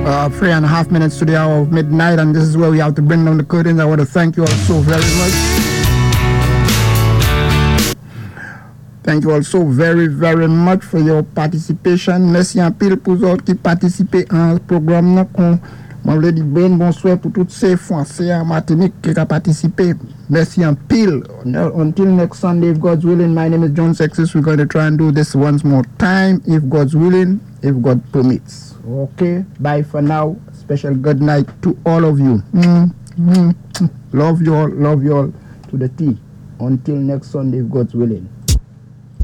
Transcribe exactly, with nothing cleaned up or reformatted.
uh, three and a half minutes to the hour of midnight, and this is where we have to bring down the curtains. I want to thank you all so very much. Thank you all so very, very much for your participation. Merci en pile pour autres qui participent à ce programme. Je voulais dire bonsoir pour tous ces Français en Martinique qui ont participé. Merci en pile. Until next Sunday, if God's willing, my name is John Sextus. We're going to try and do this once more time, if God's willing, if God permits. Okay, bye for now. Special good night to all of you. Mm, mm, love you all, love you all to the T. Until next Sunday, if God's willing.